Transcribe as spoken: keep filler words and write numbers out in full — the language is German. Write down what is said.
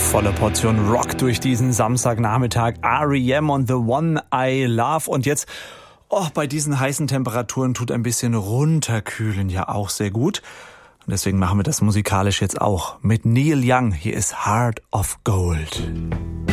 Volle Portion Rock durch diesen Samstagnachmittag. R E M und The One I Love. Und jetzt, oh, bei diesen heißen Temperaturen tut ein bisschen runterkühlen ja auch sehr gut. Und deswegen machen wir das musikalisch jetzt auch mit Neil Young. Hier ist Heart of Gold.